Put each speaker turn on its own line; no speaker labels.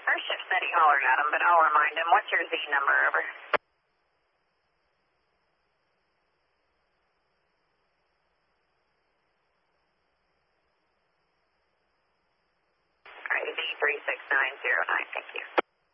First shift said he hollered at him, but I'll remind him. What's your Z number, over? All right, Z36909, thank you.